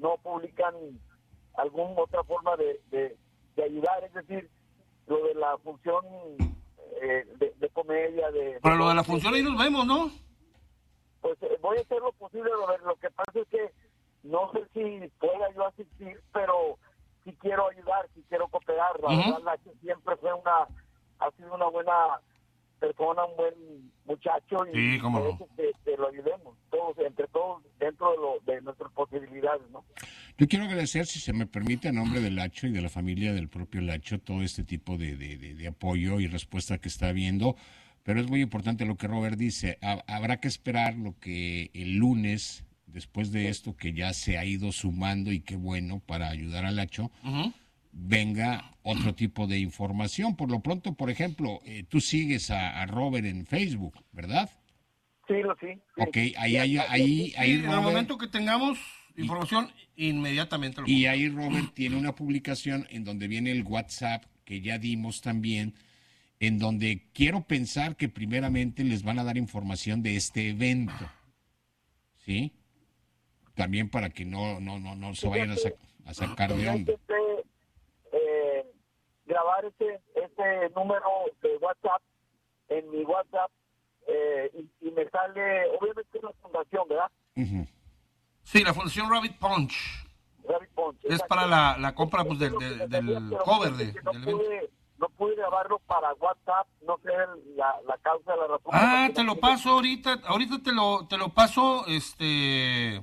no publican alguna otra forma de, de, de ayudar, es decir, lo de la función eh, de, de comedia. De, Para de lo de la función ahí nos vemos, ¿no? Pues eh, voy a hacer lo posible, Robert. Lo que pasa es que no sé si pueda yo asistir, pero sí quiero ayudar, sí quiero cooperar. La Uh-huh. verdad, Nacho siempre fue una, ha sido una buena persona, un buen muchacho, y Sí, cómo no. merece que, que lo ayudemos, todos, entre todos, dentro de, lo, de nuestras posibilidades, ¿no? Yo quiero agradecer, si se me permite, a nombre del Lacho y de la familia del propio Lacho, todo este tipo de, de, de, de apoyo y respuesta que está habiendo. Pero es muy importante lo que Robert dice. Ha- habrá que esperar lo que el lunes, después de esto que ya se ha ido sumando, y qué bueno, para ayudar al Lacho, Uh-huh. venga otro tipo de información. Por lo pronto, por ejemplo, eh, tú sigues a, a Robert en Facebook, ¿verdad? Sí, lo sí. sí. Ok, ahí, ahí, ahí, Sí, ahí en el Robert... momento que tengamos información, inmediatamente lo Y pongo. ahí Robert tiene una publicación en donde viene el WhatsApp que ya dimos también, en donde quiero pensar que primeramente les van a dar información de este evento, ¿sí? También para que no, no, no, no se vayan a, sac- a sacar de onda. Intenté, eh, grabar ese, ese número de WhatsApp en mi WhatsApp eh, y, y me sale, obviamente, una fundación, ¿verdad? Ujú. Sí, la función Rabbit Punch. Rabbit Punch. Es Exacto. para la, la compra pues, Eso del, es lo que del, me del salía, pero cover fíjate de, que no del evento. pude, no pude grabarlo para WhatsApp, no sé la, la causa, la razón. Ah, porque te no lo pude- paso ahorita, ahorita te lo, te lo paso, este,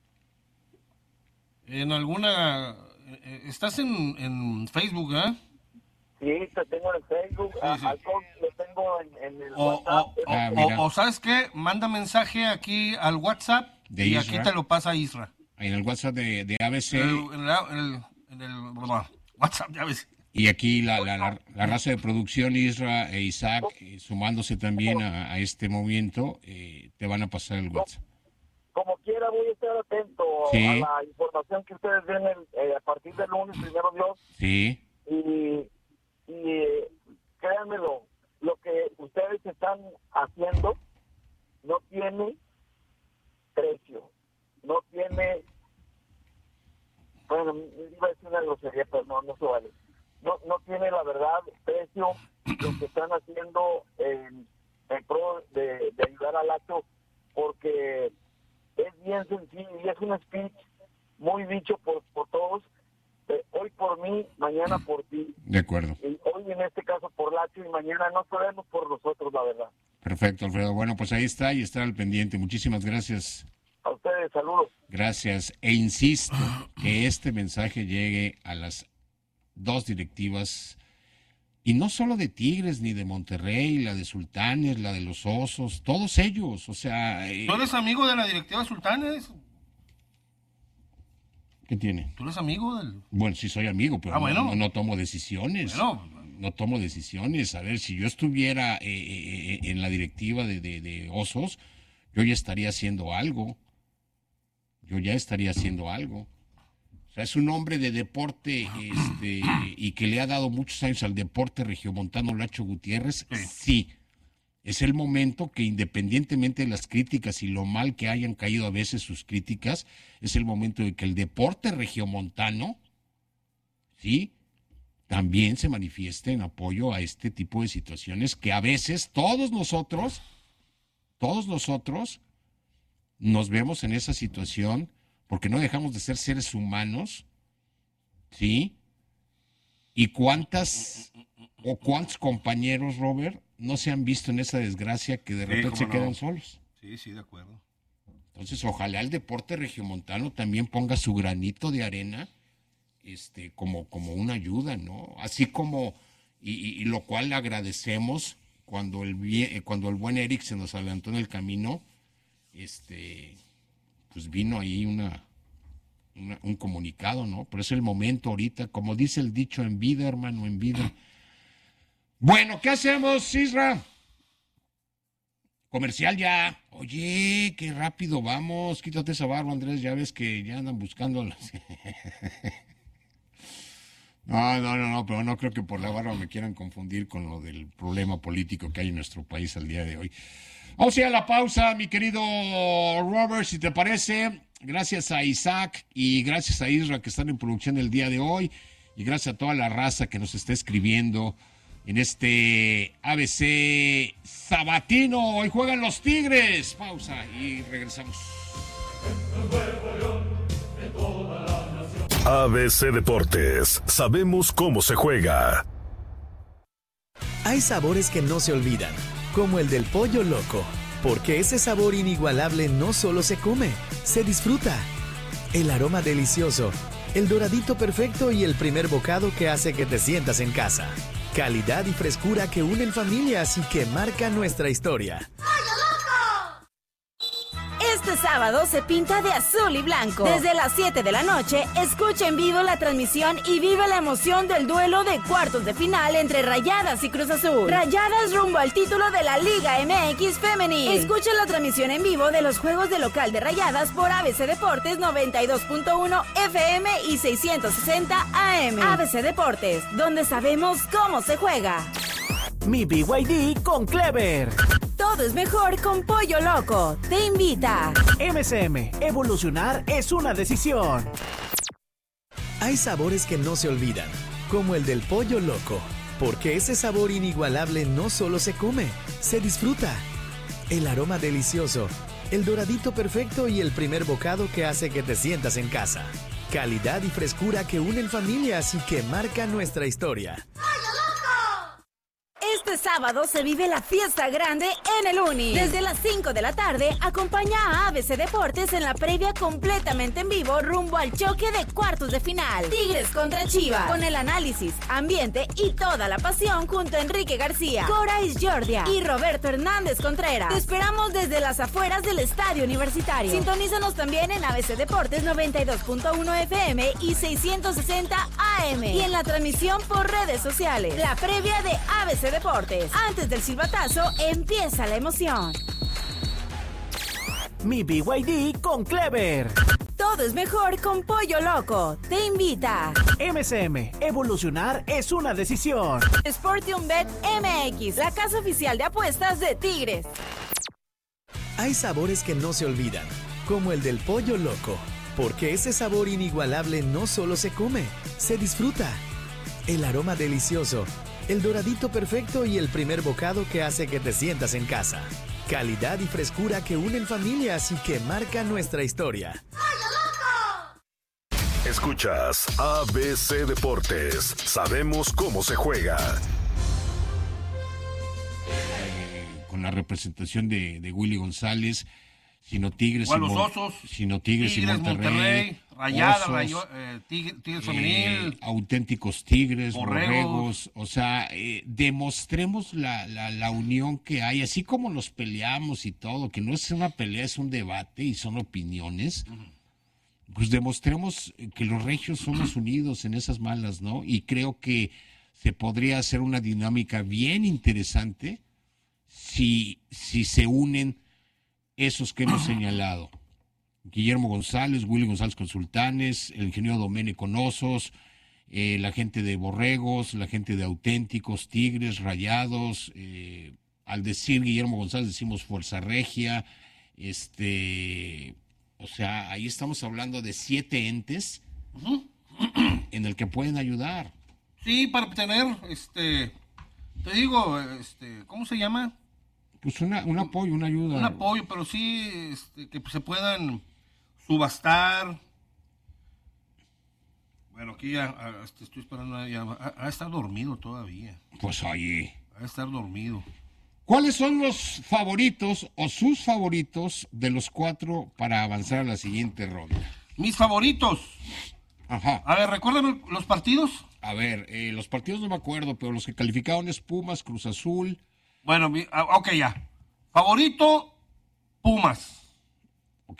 en alguna, eh, estás en, en Facebook, ¿eh? Sí, te tengo en Facebook, a- sí. al coach lo tengo en, en el O, WhatsApp. o, Ah, o- mira. o, ¿sabes qué? Manda mensaje aquí al WhatsApp De y Isra. aquí te lo pasa Isra. En el WhatsApp de, de A B C, En el, en el, en el- en el- bla, WhatsApp, ya ves. y aquí la, la, la, la raza de producción, Isra e Isaac, eh, sumándose también a, a este movimiento, eh, te van a pasar el WhatsApp. Como quiera, voy a estar atento Sí. a la información que ustedes den el- eh, a partir del lunes, primero Dios. Sí, Y, y eh, créanmelo, lo que ustedes están haciendo no tiene precio, no tiene, bueno, iba a decir una grosería, pero no, no se vale. No, no tiene, la verdad, precio lo que están haciendo en, en pro de, de ayudar al acto, porque es bien sencillo y es un speech muy dicho por, por todos. Eh, hoy por mí, mañana por ti. de acuerdo. Y hoy en este caso por Lacho y mañana no sabemos por nosotros, la verdad. Perfecto, Alfredo. Bueno, pues ahí está y estar al pendiente. Muchísimas gracias. A ustedes, saludos. Gracias. E insisto que este mensaje llegue a las dos directivas, y no solo de Tigres ni de Monterrey, la de Sultanes, la de los Osos, todos ellos. O sea, eh, ¿Tú eres amigo de la directiva Sultanes? ¿qué tiene? ¿Tú eres amigo del...? Bueno, sí soy amigo, pero Ah, no- bueno. no, no tomo decisiones. Bueno. No tomo decisiones. A ver, si yo estuviera eh, eh, en la directiva de, de- de Osos, yo ya estaría haciendo algo. Yo ya estaría haciendo algo. O sea, es un hombre de deporte este, y que le ha dado muchos años al deporte regiomontano, Lacho Gutiérrez. Sí. Es el momento que, independientemente de las críticas y lo mal que hayan caído a veces sus críticas, es el momento de que el deporte regiomontano, sí, también se manifieste en apoyo a este tipo de situaciones que a veces todos nosotros, todos nosotros nos vemos en esa situación porque no dejamos de ser seres humanos, ¿sí? ¿Y cuántas o cuántos compañeros, Robert, no se han visto en esa desgracia que de Sí, repente cómo se no. quedan solos? Sí, sí, de acuerdo. Entonces, ojalá el deporte regiomontano también ponga su granito de arena, este, como, como una ayuda, ¿no? Así como, y, y- y lo cual le agradecemos cuando el, vie- cuando el buen Eric se nos adelantó en el camino, este, pues vino ahí una, una- un comunicado, ¿no? Pero es el momento ahorita, como dice el dicho, en vida, hermano, en vida. Bueno, ¿qué hacemos, Isra? Comercial ya. Oye, qué rápido vamos. Quítate esa barba, Andrés. Ya ves que ya andan buscando las... No, no, no, no, pero no creo que por la barba me quieran confundir con lo del problema político que hay en nuestro país al día de hoy. Vamos a ir a la pausa, mi querido Robert, si te parece. Gracias a Isaac y gracias a Isra que están en producción el día de hoy. Y gracias a toda la raza que nos está escribiendo en este A B C sabatino. Hoy juegan los Tigres. Pausa y regresamos. A B C Deportes. Sabemos cómo se juega. Hay sabores que no se olvidan, como el del pollo loco, porque ese sabor inigualable no solo se come, se disfruta. El aroma delicioso, el doradito perfecto y el primer bocado que hace que te sientas en casa. Calidad y frescura que unen familias y que marcan nuestra historia. Este sábado se pinta de azul y blanco. Desde las siete de la noche, escucha en vivo la transmisión y vive la emoción del duelo de cuartos de final entre Rayadas y Cruz Azul. Rayadas rumbo al título de la Liga M X Femenil. Escucha la transmisión en vivo de los juegos de local de Rayadas por A B C Deportes noventa y dos punto uno F M y seiscientos sesenta A M. A B C Deportes, donde sabemos cómo se juega. Mi B Y D con Clever. Todo es mejor con Pollo Loco. Te invita. M S M. Evolucionar es una decisión. Hay sabores que no se olvidan, como el del pollo loco, porque ese sabor inigualable no solo se come, se disfruta. El aroma delicioso, el doradito perfecto y el primer bocado que hace que te sientas en casa. Calidad y frescura que unen familias y que marcan nuestra historia. Este sábado se vive la fiesta grande en el Uni. Desde las cinco de la tarde, acompaña a A B C Deportes en la previa completamente en vivo rumbo al choque de cuartos de final. Tigres contra Chivas. Con el análisis, ambiente y toda la pasión junto a Enrique García, Cora Isjordia y Roberto Hernández Contreras. Te esperamos desde las afueras del Estadio Universitario. Sintonízanos también en A B C Deportes noventa y dos punto uno F M y seiscientos sesenta A M. Y en la transmisión por redes sociales. La previa de A B C Deportes. Antes del silbatazo, empieza la emoción. Mi B Y D con Clever. Todo es mejor con Pollo Loco. Te invita. M S M. Evolucionar es una decisión. SportiumBet M X, la casa oficial de apuestas de Tigres. Hay sabores que no se olvidan, como el del pollo loco, porque ese sabor inigualable no solo se come, se disfruta. El aroma delicioso, el doradito perfecto y el primer bocado que hace que te sientas en casa. Calidad y frescura que unen familias y que marcan nuestra historia. Escuchas A B C Deportes. Sabemos cómo se juega. Eh, con la representación de, de Willy González, sino Tigres Igual y los Mon- Osos, sino Tigres, Tigres, y Monterrey, Monterrey, Rayadas, Osos, Rayo- eh, Tigres, Tigres eh, Femenil, auténticos Tigres, Borregos. borregos, o sea, eh, demostremos la, la, la unión que hay, así como nos peleamos y todo, que no es una pelea, es un debate y son opiniones, pues demostremos que los regios somos unidos en esas malas, ¿no? Y creo que se podría hacer una dinámica bien interesante si, si se unen esos que hemos señalado. Guillermo González, Willy González con Sultanes, el ingeniero Doménico Osos, eh, la gente de Borregos, la gente de Auténticos, Tigres, Rayados, eh, al decir Guillermo González decimos Fuerza Regia, este, o sea, ahí estamos hablando de siete entes uh-huh. en el que pueden ayudar. Sí, para obtener, este, te digo, este, ¿cómo se llama? Pues una, un apoyo, una ayuda. Un apoyo, pero sí este, que se puedan subastar. Bueno, aquí ya este, estoy esperando. Ya, a, a estar dormido todavía. Pues ahí. A estar dormido. ¿Cuáles son los favoritos o sus favoritos de los cuatro para avanzar a la siguiente ronda? Mis favoritos. Ajá. A ver, recuérdame los partidos. A ver, eh, los partidos no me acuerdo, pero los que calificaron es Pumas, Cruz Azul. Bueno, mi, ok, ya. Favorito, Pumas. Ok.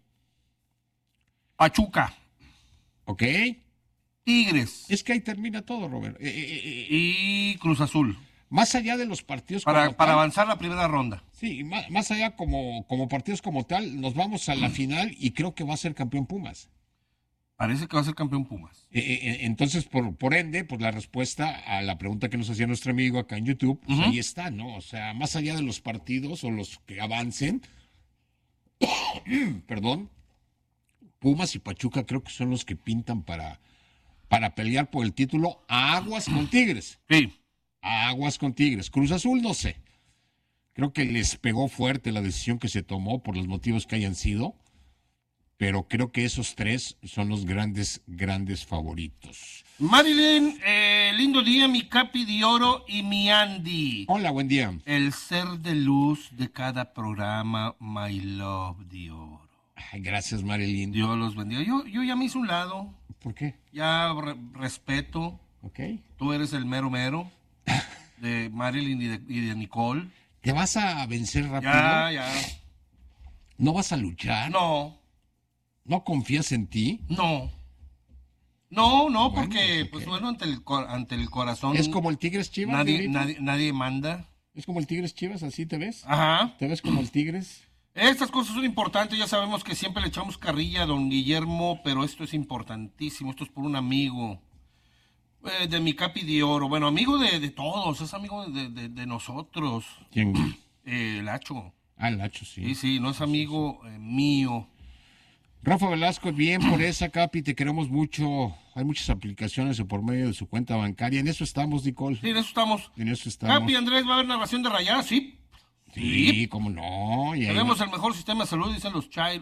Pachuca. Ok. Tigres. Es que ahí termina todo, Robert. Eh, eh, eh, y Cruz Azul. Más allá de los partidos para, como para tal, avanzar la primera ronda. Sí, más, más allá como, como partidos como tal, nos vamos a la final y creo que va a ser campeón Pumas. Parece que va a ser campeón Pumas. Eh, eh, entonces, por, por ende, pues la respuesta a la pregunta que nos hacía nuestro amigo acá en YouTube, pues uh-huh. ahí está, ¿no? O sea, más allá de los partidos o los que avancen, perdón, Pumas y Pachuca creo que son los que pintan para, para pelear por el título a aguas con Tigres. Sí. A aguas con Tigres. Cruz Azul no sé. Creo que les pegó fuerte la decisión que se tomó por los motivos que hayan sido, pero creo que esos tres son los grandes, grandes favoritos. Marilyn, eh, lindo día, mi Capi de Oro y mi Andy. Hola, buen día. El ser de luz de cada programa, my love de Oro. Ay, gracias, Marilyn. Dios los bendiga. Yo, yo ya me hice un lado. ¿Por qué? Ya re- respeto. Ok. Tú eres el mero mero de Marilyn y de, y de Nicole. ¿Te vas a vencer rápido? Ya, ya. ¿No vas a luchar? No. ¿No confías en ti? No. No, no, Bueno, porque, pues, pues bueno, ante el, cor- ante el corazón. ¿Es como el Tigres Chivas? Nadie, Dieguito? nadie, nadie manda. ¿Es como el Tigres Chivas? ¿Así te ves? Ajá. ¿Te ves como el Tigres? Estas cosas son importantes, ya sabemos que siempre le echamos carrilla a don Guillermo, pero esto es importantísimo, esto es por un amigo eh, de mi Capi de Oro, bueno, amigo de, de todos, es amigo de, de, de nosotros. ¿Quién? Eh, el Hacho. Ah, el Hacho, sí. Sí, sí, no es amigo eh, mío. Rafa Velasco, bien por esa, Capi, te queremos mucho. Hay muchas aplicaciones por medio de su cuenta bancaria. En eso estamos, Nicole. Sí, en eso estamos. En eso estamos. Capi, Andrés, ¿va a haber narración de Rayadas? Sí. Sí, sí, cómo no. Y tenemos el mejor sistema de salud, dicen los child.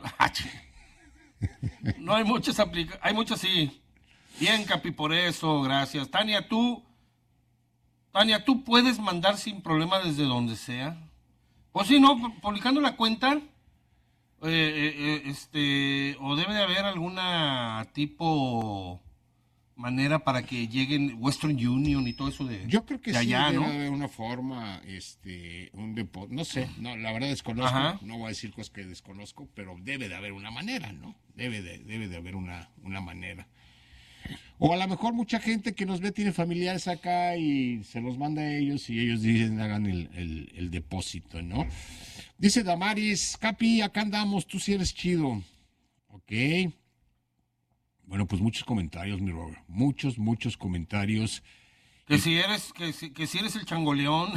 No hay muchas aplicaciones, hay muchas sí. Bien, Capi, por eso, gracias. Tania, tú, Tania, tú puedes mandar sin problema desde donde sea. O si no, publicando la cuenta, eh, eh, este, o debe de haber alguna tipo manera para que lleguen Western Union y todo eso de Yo creo que de sí allá, debe ¿no? haber una forma, este, un depósito, no sé, no, la verdad desconozco, Ajá. no voy a decir cosas que desconozco, pero debe de haber una manera, ¿no? Debe de, debe de haber una, una manera. O a lo mejor mucha gente que nos ve tiene familiares acá y se los manda a ellos y ellos dicen hagan el, el, el depósito, ¿no? Dice Damaris, Capi, acá andamos, tú sí eres chido. Ok. Bueno, pues muchos comentarios, mi Robert. Muchos, muchos comentarios. Que si eres, que si, que si eres el changoleón,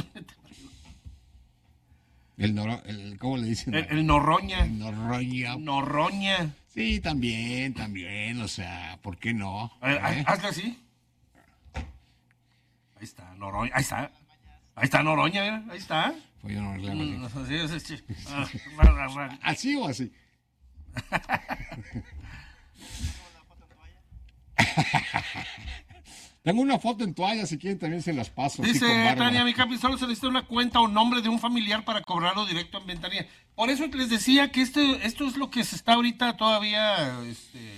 El, noro, el ¿cómo le dicen? el, el norroña. El norroña. Norroña. Sí, también, también, o sea, ¿por qué no? A ver, ¿Eh? hazle así. Ahí está, Noroña, ahí está. Ahí está Noroña, mira, ahí está. Pues yo no le hago Mm, así. así es, es chi- ah, ra, ra, ra. ¿Así o así? Tengo una foto en toalla, si quieren también se las paso. así Dice con barba. Tania, mi Capi, solo se necesita una cuenta o nombre de un familiar para cobrarlo directo en ventanilla. Por eso les decía que este, esto es lo que se está ahorita todavía este,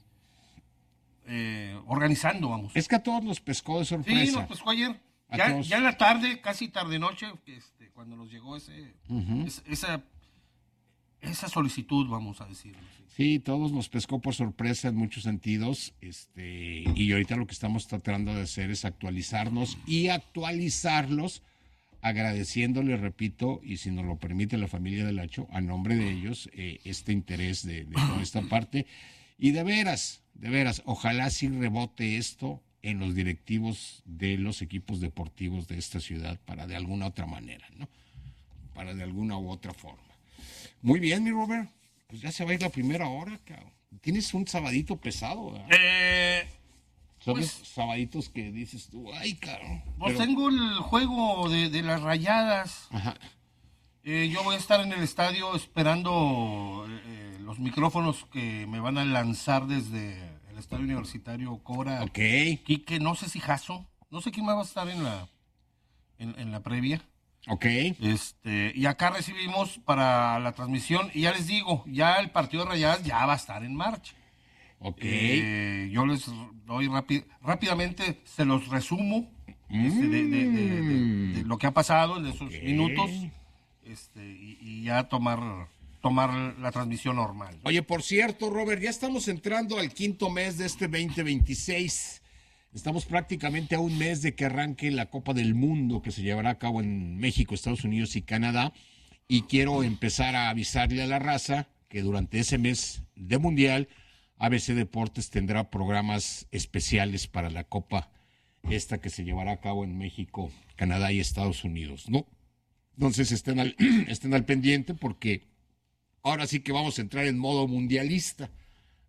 eh, organizando, vamos. Es que a todos nos pescó de sorpresa. Sí, nos pescó ayer. A Ya, todos. ya en la tarde, casi tarde-noche, este, cuando nos llegó ese, Ujú. es- esa, esa solicitud, vamos a decirlo. sí. Sí, todos nos pescó por sorpresa en muchos sentidos, este, y ahorita lo que estamos tratando de hacer es actualizarnos y actualizarlos, agradeciéndole, repito, y si nos lo permite la familia del Hacho, a nombre de ellos, eh, este interés de, de toda esta parte. Y de veras, de veras, ojalá sí rebote esto en los directivos de los equipos deportivos de esta ciudad para de alguna otra manera, ¿no? Para de alguna u otra forma. Muy bien, mi Robert. Pues ya se va a ir la primera hora, cabrón. Tienes un sabadito pesado, ¿verdad? Eh, Son pues- esos sabaditos que dices tú, ay, cabrón. pues Pero- tengo el juego de, de las Rayadas. Ajá. Eh, yo voy a estar en el estadio esperando eh, eh, los micrófonos que me van a lanzar desde el estadio universitario Cora. Ok. Quique, no sé si Jaso, no sé quién más va a estar en la en, en la previa. Ok. Este, y acá recibimos para la transmisión, y ya les digo, ya el partido de Rayadas ya va a estar en marcha. Ok. Eh, yo les doy rápi- rápidamente, se los resumo este, de, de- de- de- de lo que ha pasado en esos Ok. minutos, este, y, y ya tomar, tomar la transmisión normal. Oye, por cierto, Robert, ya estamos entrando al quinto mes de este veinte veintiséis. Estamos prácticamente a un mes de que arranque la Copa del Mundo que se llevará a cabo en México, Estados Unidos y Canadá. Y quiero empezar a avisarle a la raza que durante ese mes de Mundial, A B C Deportes tendrá programas especiales para la Copa esta que se llevará a cabo en México, Canadá y Estados Unidos, ¿no? Entonces estén al, estén al pendiente porque ahora sí que vamos a entrar en modo mundialista.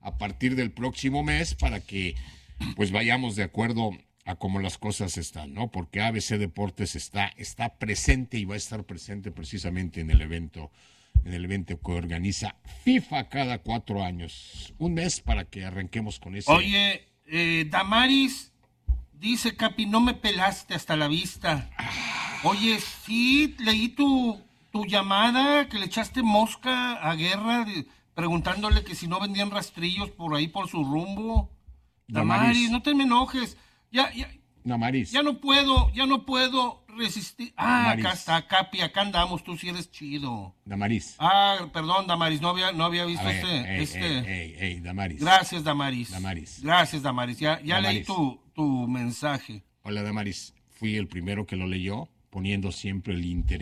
a partir del próximo mes para que pues vayamos de acuerdo a cómo las cosas están, ¿no? Porque A B C Deportes está, está presente y va a estar presente precisamente en el evento, en el evento que organiza FIFA cada cuatro años. Un mes para que arranquemos con ese. Oye, eh, Damaris dice, Capi, no me pelaste hasta la vista. Oye, sí, leí tu, tu llamada, que le echaste mosca a Guerra, de, preguntándole que si no vendían rastrillos por ahí por su rumbo. Damaris, Damaris no te me enojes. Ya, ya, Damaris. Ya no puedo, ya no puedo resistir. Ah, Damaris. acá está, Capi, acá andamos, tú sí eres chido. Damaris. Ah, perdón, Damaris, no había, no había visto A ver, este. ey, este. ey, ey, ey, Damaris. Gracias, Damaris. Damaris. Gracias, Damaris. Ya, ya Damaris. leí tu, tu mensaje. Hola, Damaris. Fui el primero que lo leyó, poniendo siempre el interés